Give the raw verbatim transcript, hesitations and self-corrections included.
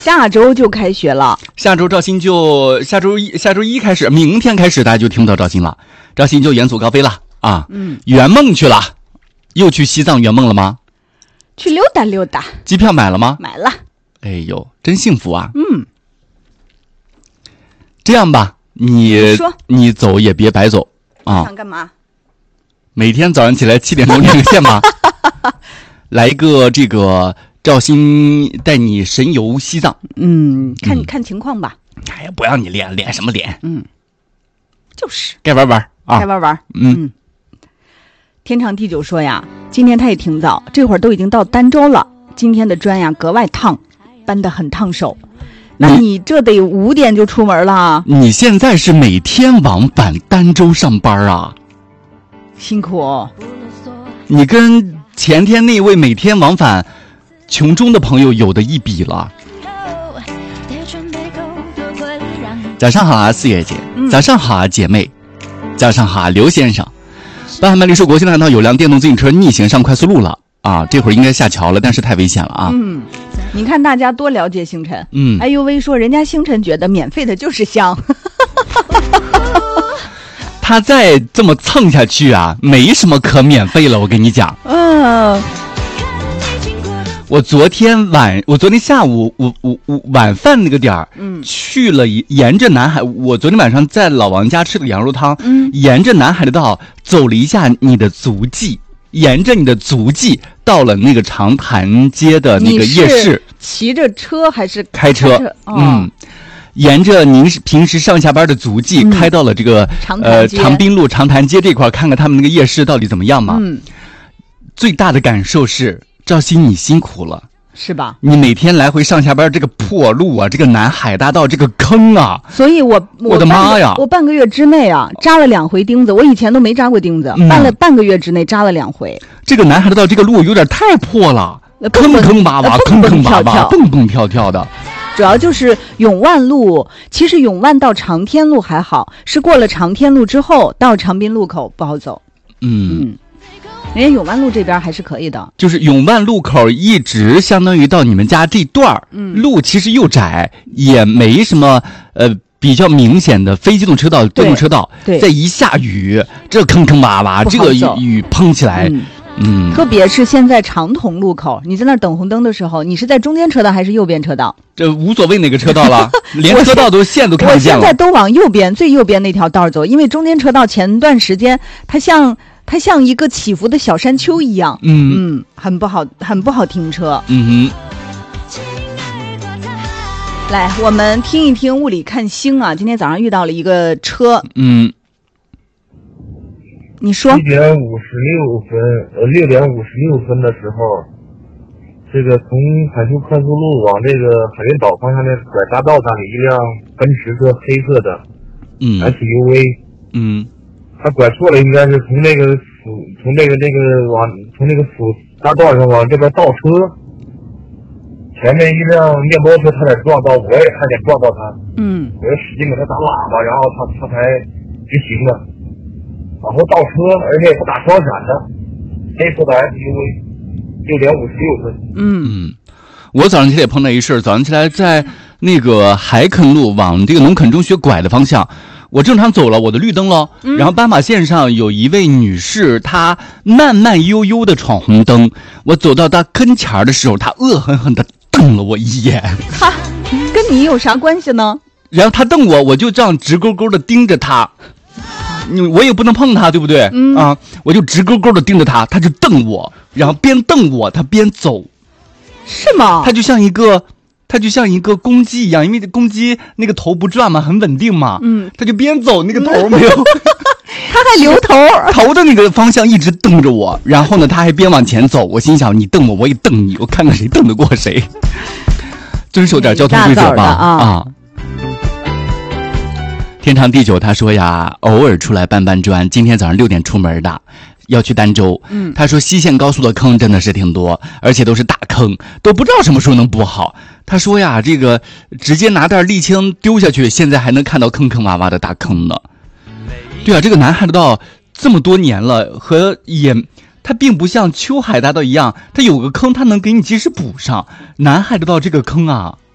下周就开学了， 下周赵鑫就下周一下周一开始，明天开始大家就听不到赵鑫了，赵鑫就远走高飞了啊， 嗯， 圆梦去了，又去西藏圆梦了吗？ 去溜达溜达。 机票买了吗？ 买了。 哎呦，真幸福啊！ 嗯， 这样吧，你说你走也别白走啊！ 想干嘛？ 每天早上起来七点钟连个线吧，来一个这个。赵鑫带你神游西藏， 嗯，看嗯看情况吧。 哎呀，不让你练，练什么练？ 嗯，就是该玩玩啊， 该玩玩。 嗯， 嗯天长地久说呀，今天他也挺早，这会儿都已经到儋州了。今天的砖呀格外烫，搬得很烫手。那你这得五点就出门了？ 你现在是每天往返儋州上班啊？ 辛苦哦。 你跟前天那位每天往返琼中的朋友有的一比了。早上好啊，四月姐、嗯、早上好啊，姐妹，早上好啊，刘先生。巴海曼丽说国庆看到有辆电动自行车逆行上快速路了啊，这会儿应该下桥了，但是太危险了啊。 嗯，你看大家多了解星辰。 嗯， 哎呦喂，说人家星辰觉得免费的就是香。 他再这么蹭下去啊，没什么可免费了，我跟你讲。 嗯。 我昨天晚，我昨天下午，我我我晚饭那个点儿， 嗯， 去了沿着南海。我昨天晚上在老王家吃了羊肉汤， 嗯， 沿着南海的道走了一下你的足迹，沿着你的足迹到了那个长潭街的那个夜市。 骑着车还是开车？ 开车哦、 嗯，沿着您平时上下班的足迹，嗯、开到了这个呃长滨路长潭街这块，看看他们那个夜市到底怎么样嘛。 嗯，最大的感受是。赵鑫，你辛苦了， 是吧？ 你每天来回上下班这个破路啊，这个南海大道这个坑啊， 所以我我的妈呀！ 我半个月之内啊扎了两回钉子，我以前都没扎过钉子， 嗯、 办了半个月之内扎了两回。 这个南海大道这个路有点太破了，坑坑洼洼，坑坑洼洼，蹦蹦跳跳的。 主要就是永万路，其实永万到长天路还好，是过了长天路之后到长滨路口不好走。 嗯。 嗯人家永万路这边还是可以的， 就是永万路口一直相当于到你们家这段儿， 嗯， 路其实又窄，也没什么呃比较明显的非机动车道、电动车道。 对， 再一下雨，这坑坑洼洼，这个雨喷起来， 嗯， 嗯特别是现在长筒路口，你在那儿等红灯的时候，你是在中间车道还是右边车道？ 这无所谓哪个车道了，连车道都线都看不见了。 我现在都往右边最右边那条道走，因为中间车道前段时间它像。它像一个起伏的小山丘一样， 嗯嗯，很不好，很不好停车。 嗯哼。来，我们听一听雾里看星啊！今天早上遇到了一个车， 嗯， 你说。 七点五十六分，呃，六点五十六分的时候，这个从海修快速路往这个海云岛方向的拐大道上，有一辆奔驰车，黑色的， 嗯 ，S U V， 嗯。 他拐错了，应该是从那个辅，从这个这个往从那个辅大道上往这边倒车，前面一辆面包车差点撞到，我也差点撞到他， 嗯， 我就使劲给他打喇叭，然后他他才直行了，往后倒车，而且也不打双闪的，黑色的 S U V， 六点五十六分。 嗯，我早上起来也碰到一事，早上起来在那个海垦路往这个农垦中学拐的方向。我正常走了我的绿灯了， 嗯、 然后斑马线上有一位女士，她慢慢悠悠的闯红灯。我走到她跟前的时候，她恶狠狠的瞪了我一眼。 她跟你有啥关系呢？ 然后她瞪我，我就这样直勾勾的盯着她。你我也不能碰她，对不对？ 嗯啊，我就直勾勾的盯着她，她就瞪我，然后边瞪我，她边走。 是吗？ 她就像一个。它就像一个公鸡一样，因为公鸡那个头不转嘛，很稳定嘛。 嗯， 它就边走那个头没有， 它还留头， 头的那个方向一直瞪着我。然后呢，它还边往前走。我心想，你瞪我，我也瞪你，我看看谁瞪得过谁。遵守点交通规则吧啊！ 啊天长地久，他说呀，偶尔出来搬搬砖。今天早上六点出门的。要去儋州， 嗯， 他说西线高速的坑真的是挺多，而且都是大坑，都不知道什么时候能补好。他说呀，这个直接拿袋沥青丢下去，现在还能看到坑坑洼洼的大坑呢。对啊，这个南海大道这么多年了，和也它并不像秋海大道一样，它有个坑它能给你及时补上。南海大道这个坑啊，